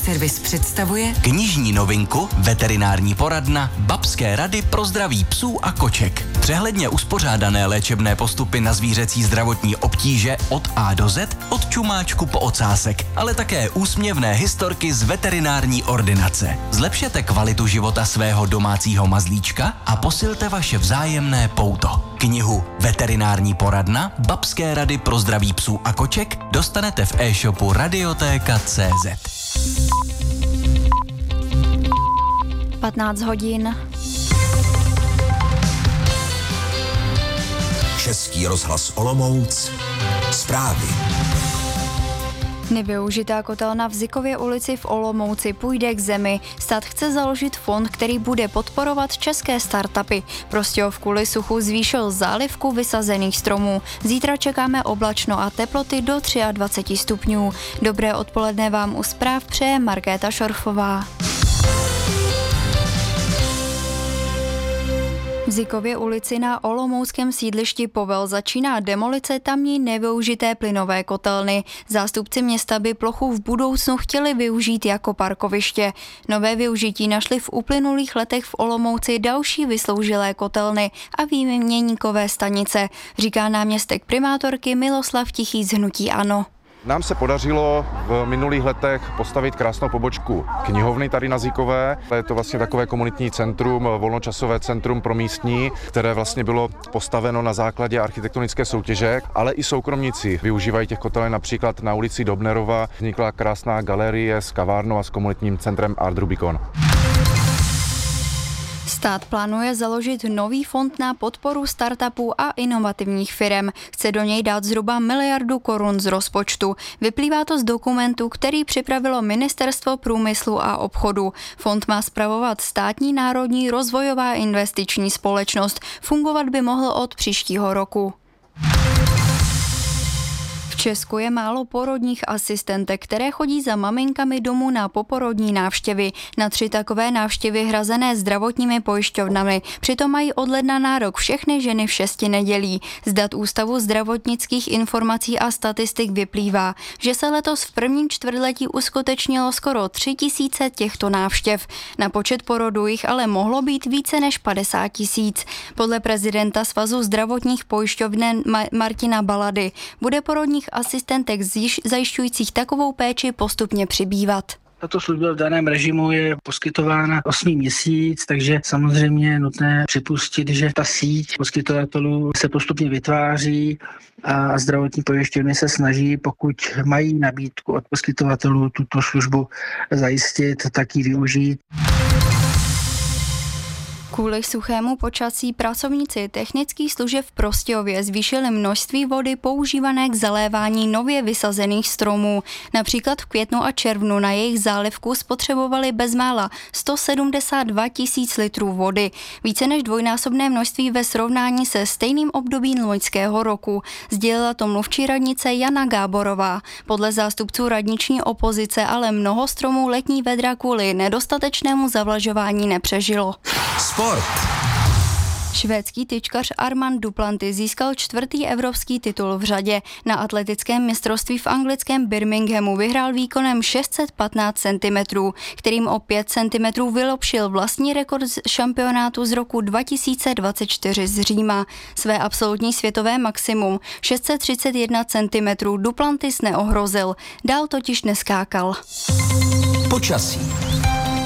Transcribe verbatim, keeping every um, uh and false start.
Agroservice představuje knižní novinku Veterinární poradna Babské rady pro zdraví psů a koček. Přehledně uspořádané léčebné postupy na zvířecí zdravotní obtíže od A do Z, od čumáčku po ocásek, ale také úsměvné historky z veterinární ordinace. Zlepšete kvalitu života svého domácího mazlíčka a posilte vaše vzájemné pouto. Knihu Veterinární poradna Babské rady pro zdraví psů a koček dostanete v e-shopu radiotéka tečka cé zet. patnáct hodin. Český rozhlas Olomouc. Zprávy. Nevyužitá kotelna v Zykově ulici v Olomouci půjde k zemi. Stát chce založit fond, který bude podporovat české startupy. Prostějov kvůli suchu zvýšil zálivku vysazených stromů. Zítra čekáme oblačno a teploty do dvacet tři stupňů. Dobré odpoledne vám u zpráv přeje Markéta Šorfová. V Zykově ulici na olomouckém sídlišti Povel začíná demolice tamní nevyužité plynové kotelny. Zástupci města by plochu v budoucnu chtěli využít jako parkoviště. Nové využití našli v uplynulých letech v Olomouci další vysloužilé kotelny a výměníkové stanice, říká náměstek primátorky Miloslav Tichý z hnutí ANO. Nám se podařilo v minulých letech postavit krásnou pobočku knihovny tady na Zykové. Je to vlastně takové komunitní centrum, volnočasové centrum pro místní, které vlastně bylo postaveno na základě architektonické soutěže, ale i soukromníci využívají těch kotelen. Například na ulici Dobnerova vznikla krásná galerie s kavárnou a s komunitním centrem Art Rubicon. Stát plánuje založit nový fond na podporu startupů a inovativních firem. Chce do něj dát zhruba miliardu korun z rozpočtu. Vyplývá to z dokumentu, který připravilo Ministerstvo průmyslu a obchodu. Fond má spravovat Státní národní rozvojová investiční společnost. Fungovat by mohl od příštího roku. V Česku je málo porodních asistentek, které chodí za maminkami domů na poporodní návštěvy. Na tři takové návštěvy hrazené zdravotními pojišťovnami. Přitom mají od ledna nárok všechny ženy v šesti nedělí. Z dat Ústavu zdravotnických informací a statistik vyplývá, že se letos v prvním čtvrtletí uskutečnilo skoro tři tisíce těchto návštěv. Na počet porodů jich ale mohlo být více než padesát tisíc. Podle prezidenta Svazu zdravotních pojišťoven Martina Balady bude porodních asistentek zajišťujících takovou péči postupně přibývat. Tato služba v daném režimu je poskytována osmý měsíc, takže samozřejmě je nutné připustit, že ta síť poskytovatelů se postupně vytváří a zdravotní pojišťovny se snaží, pokud mají nabídku od poskytovatelů tuto službu zajistit, tak ji využít. Kvůli suchému počasí pracovníci technických služeb v Prostějově zvýšili množství vody používané k zalévání nově vysazených stromů. Například v květnu a červnu na jejich zálivku spotřebovali bezmála sto sedmdesát dva tisíc litrů vody. Více než dvojnásobné množství ve srovnání se stejným obdobím loňského roku. Sdělila to mluvčí radnice Jana Gáborová. Podle zástupců radniční opozice ale mnoho stromů letní vedra kvůli nedostatečnému zavlažování nepřežilo. Sport. Švédský tyčkař Armand Duplantis získal čtvrtý evropský titul v řadě. Na atletickém mistrovství v anglickém Birminghamu vyhrál výkonem šest set patnáct centimetrů, kterým o pět centimetrů vylepšil vlastní rekord šampionátu z roku dva tisíce dvacet čtyři z Říma. Své absolutní světové maximum šest set třicet jedna centimetrů Duplantis neohrozil, dál totiž neskákal. Počasí.